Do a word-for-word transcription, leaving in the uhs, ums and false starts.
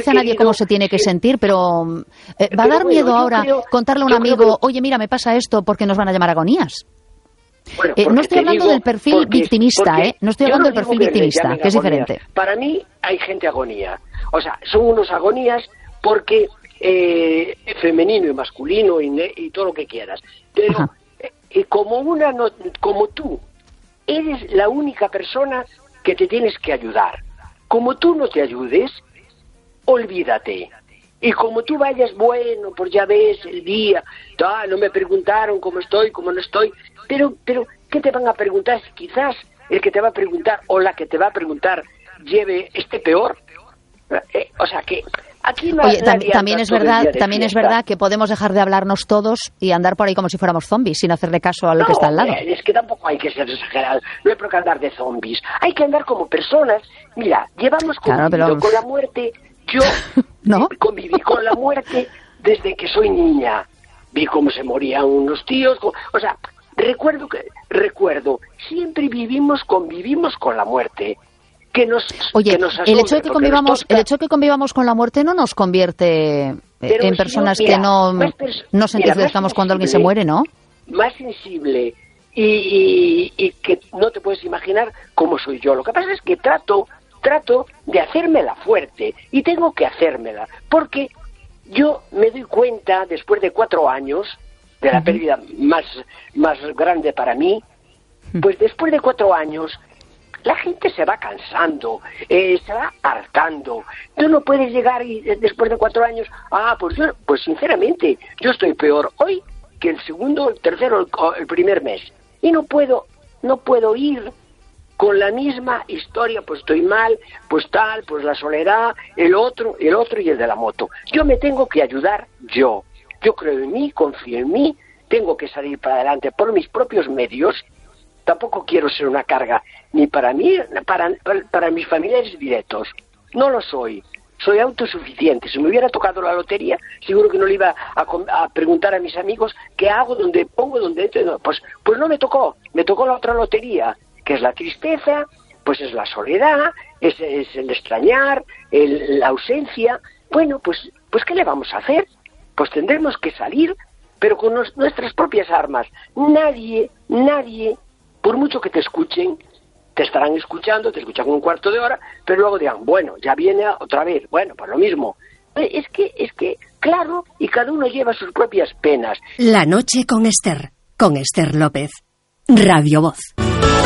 dice a nadie cómo se tiene que sentir, pero eh, ¿va a dar miedo ahora contarle a un amigo, oye, mira, me pasa esto, porque nos van a llamar agonías? Bueno, eh, no estoy hablando digo, del perfil porque, victimista, porque ¿eh? No estoy hablando no del perfil que victimista, que es agonías. Diferente. Para mí hay gente agonía. O sea, son unos agonías porque eh, femenino y masculino y, ne y todo lo que quieras. Pero eh, como una no, como tú eres la única persona que te tienes que ayudar. Como tú no te ayudes, olvídate. Y como tú vayas, bueno, pues ya ves el día, ah, no me preguntaron cómo estoy, cómo no estoy, pero, pero, ¿qué te van a preguntar? Quizás el que te va a preguntar o la que te va a preguntar lleve este peor. Eh, o sea que aquí no. Oye, tam también es verdad, también es verdad que podemos dejar de hablarnos todos y andar por ahí como si fuéramos zombies, sin hacerle caso a lo no, que está al lado. Eh, es que tampoco hay que ser exagerado, no hay por qué andar de zombies, hay que andar como personas. Mira, llevamos convivido claro, pero... con la muerte. Yo ¿No? conviví con la muerte desde que soy niña. Vi cómo se morían unos tíos. O sea, recuerdo que recuerdo siempre vivimos, convivimos con la muerte. Que nos, Oye, que nos asombre, el hecho de que convivamos, el hecho de que convivamos con la muerte no nos convierte Pero en personas si yo, mira, que no nos entusiasmamos cuando alguien se muere, ¿no? Más sensible y, y, y que no te puedes imaginar cómo soy yo. Lo que pasa es que trato trato de hacérmela fuerte y tengo que hacérmela porque yo me doy cuenta después de cuatro años de la uh-huh. pérdida más, más grande para mí, pues después de cuatro años la gente se va cansando, eh, se va hartando. Tú no puedes llegar y después de cuatro años, ah, pues yo, pues sinceramente, yo estoy peor hoy que el segundo, el tercero, el, el primer mes. Y no puedo, no puedo ir con la misma historia, pues estoy mal, pues tal, pues la soledad, el otro, el otro y el de la moto. Yo me tengo que ayudar yo. Yo creo en mí, confío en mí, tengo que salir para adelante por mis propios medios. Tampoco quiero ser una carga ni para mí, para, para, para mis familiares directos. No lo soy. Soy autosuficiente. Si me hubiera tocado la lotería, seguro que no le iba a, a preguntar a mis amigos qué hago, dónde pongo, dónde entro. No, pues, pues no me tocó. Me tocó la otra lotería, que es la tristeza, pues es la soledad, es, es el extrañar, el, la ausencia. Bueno, pues, pues ¿qué le vamos a hacer? Pues tendremos que salir, pero con nos, nuestras propias armas. Nadie, nadie, por mucho que te escuchen, te estarán escuchando, te escuchan un cuarto de hora, pero luego dirán, bueno, ya viene otra vez, bueno, pues lo mismo. Es que, es que, claro, y cada uno lleva sus propias penas. La noche con Ester, con Ester López, Radio Voz.